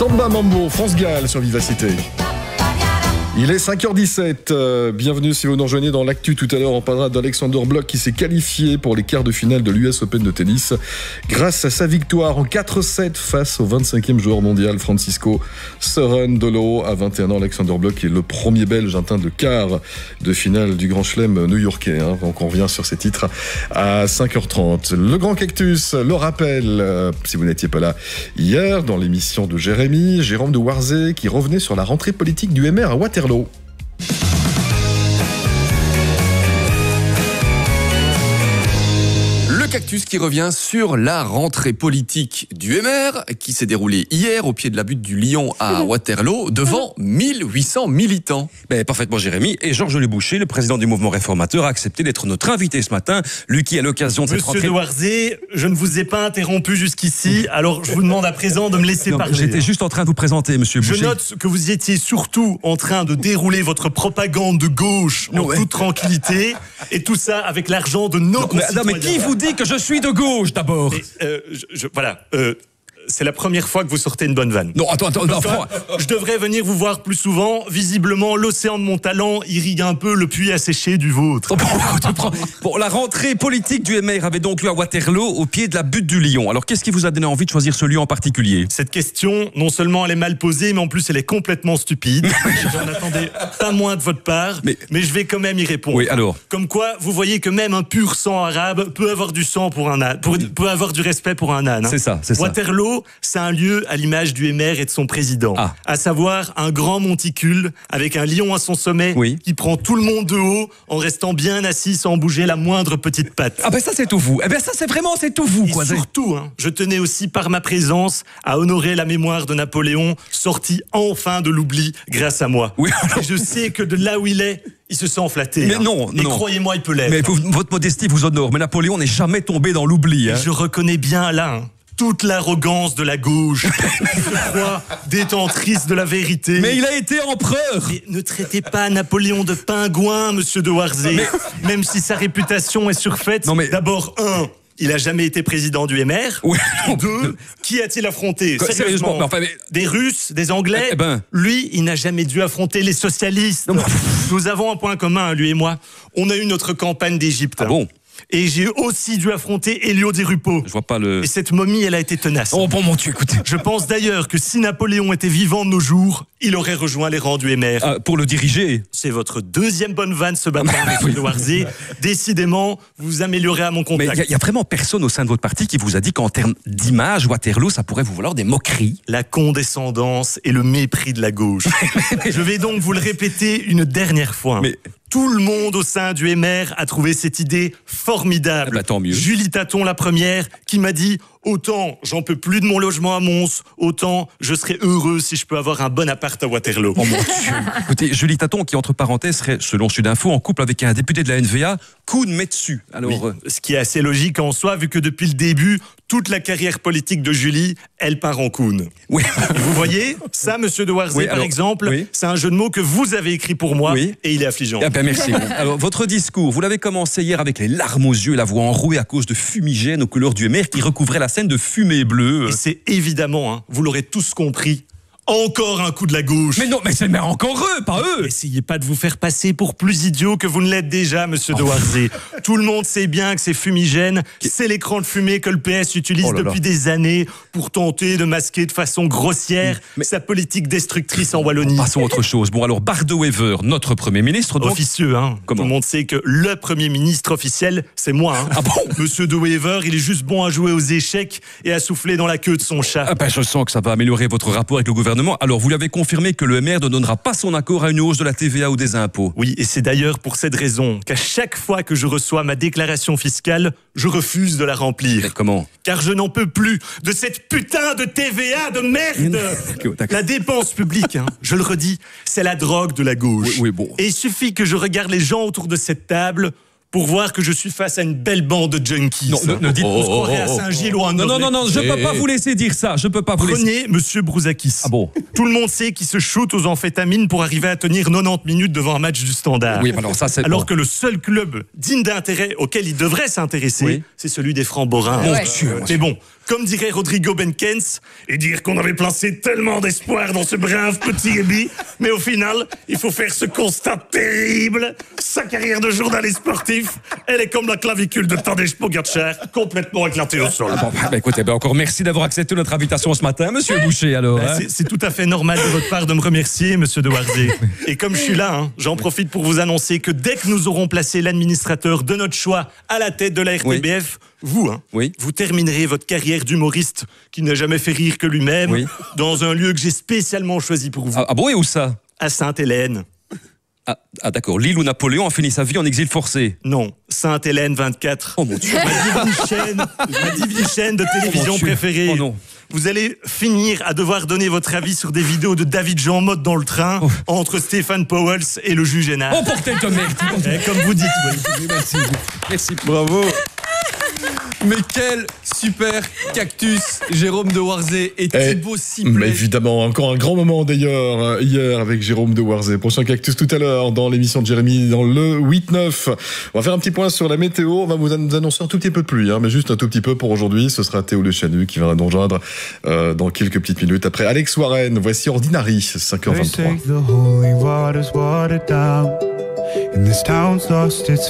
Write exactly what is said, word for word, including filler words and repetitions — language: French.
Samba Mambo, France-Galles sur Vivacité. Il est cinq heures dix-sept, euh, bienvenue si vous nous rejoignez dans l'actu. Tout à l'heure, on parlera d'Alexander Blok qui s'est qualifié pour les quarts de finale de l'U S Open de tennis grâce à sa victoire en quatre sept face au vingt-cinquième joueur mondial Francisco Cerundolo. À vingt et un ans, Alexander Blok est le premier Belge atteint de quart de finale du Grand Chelem new-yorkais. Hein. Donc on revient sur ces titres à cinq heures trente. Le Grand Cactus, le rappel, euh, si vous n'étiez pas là hier, dans l'émission de Jérémy, Jérôme de Warzé qui revenait sur la rentrée politique du M R à Waterloo. Cactus qui revient sur la rentrée politique du M R qui s'est déroulée hier au pied de la butte du Lion à Waterloo devant mille huit cents militants. Ben, parfaitement Jérémy. Et Georges Leboucher, le président du mouvement réformateur, a accepté d'être notre invité ce matin. Lui qui a l'occasion de cette rentrée... Monsieur de Warzé, je ne vous ai pas interrompu jusqu'ici, alors je vous demande à présent de me laisser non, parler. J'étais juste en train de vous présenter, monsieur Boucher. Je note que vous étiez surtout en train de dérouler votre propagande de gauche en ouais. toute tranquillité, et tout ça avec l'argent de nos non, concitoyens. mais, non, mais qui vous dit que je suis de gauche, d'abord? Et, euh, je, je, Voilà, euh, c'est la première fois que vous sortez une bonne vanne. Non, attends, attends, non, Enfin, je devrais venir vous voir plus souvent. Visiblement, l'océan de mon talent irrigue un peu le puits asséché du vôtre. Bon, la rentrée politique du M R avait donc lieu à Waterloo, au pied de la butte du Lion. Alors, qu'est-ce qui vous a donné envie de choisir ce lieu en particulier? Cette question, non seulement elle est mal posée, mais en plus elle est complètement stupide. J'en attendais pas moins de votre part, mais, mais je vais quand même y répondre. Oui, alors. Comme quoi, vous voyez que même un pur sang arabe peut avoir du sang pour un âne, pour, peut avoir du respect pour un âne. Hein. C'est ça, c'est ça. Waterloo, c'est un lieu à l'image du M R et de son président. Ah. À savoir un grand monticule avec un lion à son sommet oui. qui prend tout le monde de haut en restant bien assis sans bouger la moindre petite patte. Ah ben ça c'est tout vous. Eh ben ça c'est vraiment c'est tout vous. Et quoi. surtout, hein, je tenais aussi par ma présence à honorer la mémoire de Napoléon, sorti enfin de l'oubli grâce à moi. Oui, alors... Et je sais que de là où il est, il se sent flatté. Mais hein. non, Et non. croyez-moi, il peut l'être. Mais vous, votre modestie vous honore. Mais Napoléon n'est jamais tombé dans l'oubli. Hein. Je reconnais bien là hein, toute l'arrogance de la gauche, qui se croit détentrice de la vérité. Mais il a été empereur. Mais ne traitez pas Napoléon de pingouin, monsieur de Warzé. Mais... Même si sa réputation est surfaite. Non mais... D'abord, un... Il a jamais été président du M R. Oui. Deux, qui a-t-il affronté? Quoi, Sérieusement, sérieusement enfin, mais... Des Russes, des Anglais. Eh ben... Lui, il n'a jamais dû affronter les socialistes. Non, nous avons un point commun, lui et moi. On a eu notre campagne d'Égypte. Ah bon? Et j'ai aussi dû affronter Elio Di Rupo. Je vois pas le... Et cette momie, elle a été tenace. Oh bon mon Dieu, écoutez. Je pense d'ailleurs que si Napoléon était vivant de nos jours, il aurait rejoint les rangs du M R. Ah, pour le diriger. C'est votre deuxième bonne vanne ce matin, monsieur de Warzé. Décidément, vous améliorez à mon contact. Mais il y, y a vraiment personne au sein de votre parti qui vous a dit qu'en termes d'image, Waterloo, ça pourrait vous valoir des moqueries. La condescendance et le mépris de la gauche. Je vais donc vous le répéter une dernière fois. Mais... Tout le monde au sein du M R a trouvé cette idée formidable. Eh ben, tant mieux. Julie Taton, la première, qui m'a dit « Autant j'en peux plus de mon logement à Mons, autant je serais heureux si je peux avoir un bon appart à Waterloo. » Oh mon Dieu. Écoutez, Julie Taton, qui entre parenthèses serait, selon Sud Info, en couple avec un député de la N V A, Koun Metsu. Alors, oui, euh... ce qui est assez logique en soi, vu que depuis le début, toute la carrière politique de Julie, elle part en Koun. Oui. Vous voyez, ça, monsieur de Warzé, oui, par alors, exemple, oui. c'est un jeu de mots que vous avez écrit pour moi, oui. et il est affligeant. Ah ben merci. Alors, votre discours, vous l'avez commencé hier avec les larmes aux yeux et la voix enrouée à cause de fumigènes aux couleurs du M R qui recouvraient la scène de fumée bleue. Et c'est évidemment, hein, vous l'aurez tous compris, encore un coup de la gauche. Mais non, mais c'est mais encore eux, pas eux. Essayez pas de vous faire passer pour plus idiot que vous ne l'êtes déjà, monsieur oh. de Warzé. Tout le monde sait bien que ces fumigènes, c'est l'écran de fumée que le P S utilise oh là depuis là. des années pour tenter de masquer de façon grossière mais... sa politique destructrice en Wallonie. Passons à autre chose. Bon, alors, Bardo Wever, notre Premier ministre... Donc... Officieux, hein. Comment? Tout le monde sait que le Premier ministre officiel, c'est moi. Hein. Ah bon? Monsieur de Wever, il est juste bon à jouer aux échecs et à souffler dans la queue de son chat. Ah ben, je sens que ça va améliorer votre rapport avec le gouvernement. Alors, vous lui avez confirmé que le M R ne donnera pas son accord à une hausse de la T V A ou des impôts. Oui, et c'est d'ailleurs pour cette raison qu'à chaque fois que je reçois ma déclaration fiscale, je refuse de la remplir. Mais comment? Car je n'en peux plus de cette putain de T V A de merde. La dépense publique, hein, je le redis, c'est la drogue de la gauche. Oui, oui, bon. Et il suffit que je regarde les gens autour de cette table pour voir que je suis face à une belle bande de junkies. Non, ne, ne dites on se oh, croirait oh, à Saint-Gilles ou à Non, non, non, non, je ne peux pas vous laisser dire ça. Je peux pas vous Prenez laisser... monsieur Brouzakis. Ah bon? Tout le monde sait qu'il se shoot aux amphétamines pour arriver à tenir quatre-vingt-dix minutes devant un match du Standard. Oui, alors ça c'est... Alors bon. que le seul club digne d'intérêt auquel il devrait s'intéresser, oui. c'est celui des Francs-Borins. Mon Dieu. Mais bon, comme dirait Rodrigo Benkens, et dire qu'on avait placé tellement d'espoir dans ce brave petit Ebi, mais au final, il faut faire ce constat terrible. Sa carrière de journaliste sportif, elle est comme la clavicule de Tadej Pogacar, complètement éclatée au sol. Ah bon, bah, écoutez, bah, encore merci d'avoir accepté notre invitation ce matin, monsieur Boucher, alors. Bah, hein. c'est, c'est tout à fait normal de votre part de me remercier, monsieur de Warzé. Et comme je suis là, hein, j'en profite pour vous annoncer que dès que nous aurons placé l'administrateur de notre choix à la tête de la R T B F, oui. vous, hein, oui. vous terminerez votre carrière d'humoriste qui n'a jamais fait rire que lui-même oui. dans un lieu que j'ai spécialement choisi pour vous. Ah, ah bon, et où ça? À Sainte-Hélène. Ah, ah d'accord, l'île où Napoléon a fini sa vie en exil forcé. Non, Sainte-Hélène vingt-quatre. Oh mon Dieu. Ma divine chaîne, ma divine chaîne de télévision oh préférée. Oh non. Vous allez finir à devoir donner votre avis sur des vidéos de David Jean Motte dans le train oh. entre Stéphane Powell et le juge Hénard. Oh, portez de merde. Eh, comme vous dites, oui. Merci. Merci. Bravo. Mais quel super cactus, Jérôme de Warzé et Thibaut Sibley. Mais évidemment, encore un grand moment d'ailleurs hier avec Jérôme de Warzé. Prochain cactus tout à l'heure dans l'émission de Jérémy dans le huit neuf. On va faire un petit point sur la météo. On va vous annoncer un tout petit peu de pluie, hein, mais juste un tout petit peu pour aujourd'hui. Ce sera Théo Le Chanu qui va nous rejoindre euh, dans quelques petites minutes. Après Alex Warren, voici Ordinary, cinq heures vingt-trois.